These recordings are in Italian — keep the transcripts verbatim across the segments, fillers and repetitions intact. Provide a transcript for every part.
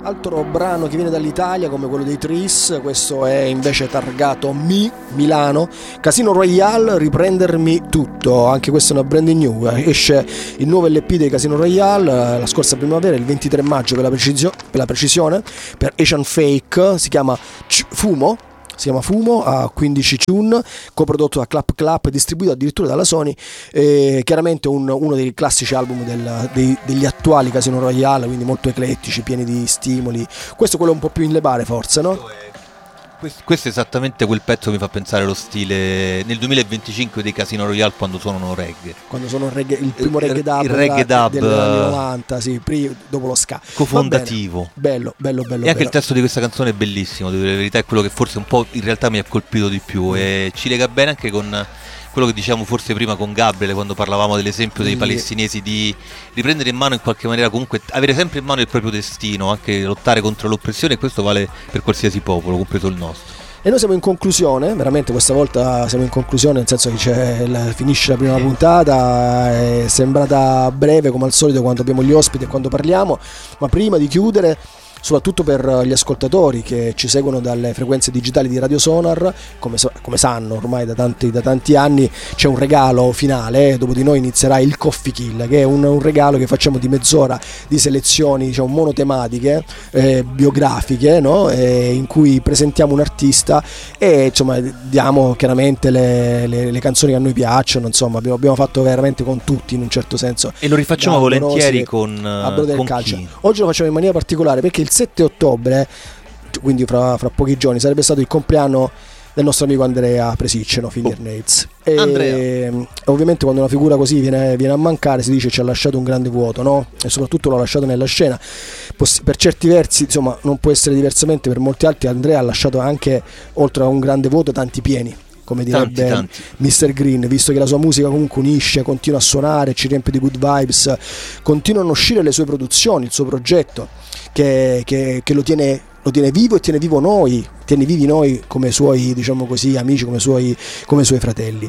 Altro brano che viene dall'Italia come quello dei Tris, questo è invece targato Mi, Milano, Casino Royale, Riprendermi tutto, anche questo è una brand new, esce il nuovo L P dei Casino Royale la scorsa primavera, il ventitré maggio per la, precisio- per la precisione, per Asian Fake, si chiama Fumo. Si chiama Fumo, a quindici tune, coprodotto da Clap Clap, distribuito addirittura dalla Sony. Eh, chiaramente un, uno dei classici album del, dei, degli attuali Casino Royale, quindi molto eclettici, pieni di stimoli. Questo è quello un po' più in levare, forse, no? Questo è esattamente quel pezzo che mi fa pensare allo stile nel duemilaventicinque dei Casino Royale, quando suonano reggae. Quando sono reggae, il primo reggae il, dub, il reggae della, dub degli anni novanta, sì, prima, dopo lo ska. Cofondativo. Bello, bello, bello. E anche bello. il testo di questa canzone è bellissimo, devo dire la verità, è quello che forse un po' in realtà mi ha colpito di più e ci lega bene anche con quello che diciamo forse prima con Gabriele quando parlavamo dell'esempio dei palestinesi, di riprendere in mano in qualche maniera, comunque avere sempre in mano il proprio destino, anche lottare contro l'oppressione, e questo vale per qualsiasi popolo, compreso il nostro. E noi siamo in conclusione, veramente questa volta siamo in conclusione, nel senso che c'è la, finisce la prima puntata, è sembrata breve come al solito quando abbiamo gli ospiti e quando parliamo, ma prima di chiudere, soprattutto per gli ascoltatori che ci seguono dalle frequenze digitali di Radio Sonar, come, come sanno ormai da tanti, da tanti anni c'è un regalo finale, eh, dopo di noi inizierà il Coffee Kill, che è un, un regalo che facciamo di mezz'ora di selezioni, diciamo, monotematiche, eh, biografiche, no? eh, in cui presentiamo un artista e insomma diamo chiaramente le, le, le canzoni che a noi piacciono, insomma abbiamo, abbiamo fatto veramente con tutti in un certo senso. E lo rifacciamo volentieri con, a del con calcio. Chi? Oggi lo facciamo in maniera particolare perché il sette ottobre, quindi fra, fra pochi giorni, sarebbe stato il compleanno del nostro amico Andrea Presiceno, Fingernails. E Andrea. Ovviamente quando una figura così viene, viene a mancare si dice ci ha lasciato un grande vuoto, no? E soprattutto l'ha lasciato nella scena. Per certi versi, insomma, non può essere diversamente, per molti altri Andrea ha lasciato anche, oltre a un grande vuoto, tanti pieni, come direbbe tanti, tanti. mister Green, visto che la sua musica comunque unisce, continua a suonare, ci riempie di good vibes, continuano a uscire le sue produzioni, il suo progetto che, che, che lo tiene lo tiene vivo e tiene vivo noi, tiene vivi noi come suoi, diciamo così, amici, come suoi, come suoi fratelli.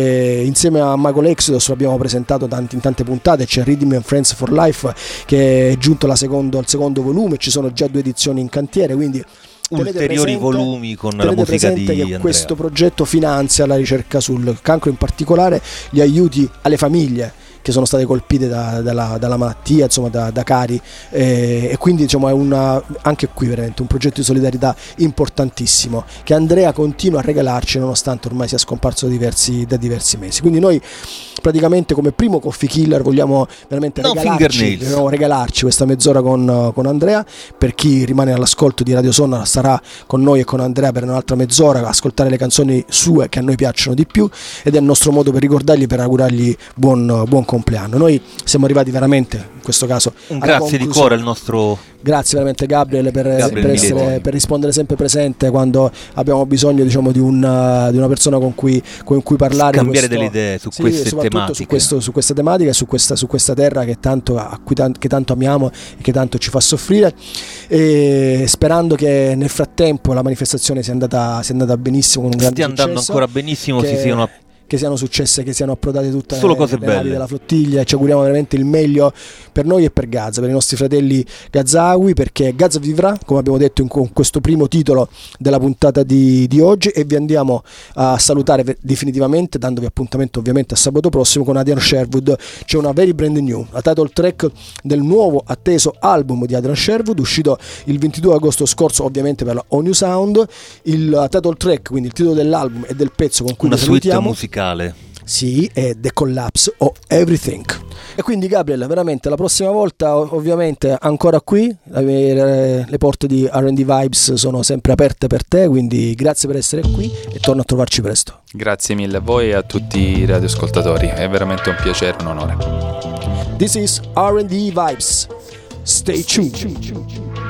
E insieme a Michael Exodus l'abbiamo presentato tanti, in tante puntate, c'è Rhythm and Friends for Life che è giunto alla secondo, al secondo volume, ci sono già due edizioni in cantiere, quindi ulteriori presente, volumi con la musica di che Andrea. Questo progetto finanzia la ricerca sul cancro, in particolare gli aiuti alle famiglie che sono state colpite da, dalla, dalla malattia, insomma da, da cari, eh, e quindi diciamo è una, anche qui veramente un progetto di solidarietà importantissimo che Andrea continua a regalarci nonostante ormai sia scomparso da diversi, da diversi mesi. Quindi noi praticamente come primo Coffee Killer vogliamo veramente no, regalarci, vogliamo regalarci questa mezz'ora con, con Andrea. Per chi rimane all'ascolto di Radio Sonar sarà con noi e con Andrea per un'altra mezz'ora a ascoltare le canzoni sue che a noi piacciono di più, ed è il nostro modo per ricordargli, per augurargli buon, buon compleanno. Noi siamo arrivati veramente, in questo caso, un grazie di cuore al nostro grazie veramente Gabriele per, Gabriele per, essere, per rispondere sempre presente quando abbiamo bisogno, diciamo, di, un, di una persona con cui, con cui parlare, scambiare questo, delle idee su sì, queste tematiche, su, questo, su questa tematica e su questa, su questa terra che tanto, a cui tan- che tanto amiamo e che tanto ci fa soffrire, e sperando che nel frattempo la manifestazione sia andata, sia andata benissimo, con un grande stia andando successo, ancora benissimo, che, si siano che siano successe, che siano approdate tutte solo le, cose le belle navi della flottiglia, e ci auguriamo veramente il meglio per noi e per Gaza, per i nostri fratelli gazawi, perché Gaza vivrà, come abbiamo detto in con questo primo titolo della puntata di, di oggi, e vi andiamo a salutare definitivamente dandovi appuntamento ovviamente a sabato prossimo con Adrian Sherwood. C'è una very brand new, la title track del nuovo atteso album di Adrian Sherwood, uscito il ventidue agosto scorso ovviamente per la O New Sound. Il title track, quindi il titolo dell'album e del pezzo con cui una vi suite salutiamo, musicale. Sì, è The Collapse of Everything. E quindi Gabriele, veramente la prossima volta ovviamente ancora qui, le, le porte di R and D Vibes sono sempre aperte per te, quindi grazie per essere qui e torno a trovarci presto. Grazie mille a voi e a tutti i radioascoltatori, è veramente un piacere, un onore. This is R and D Vibes. Stay tuned.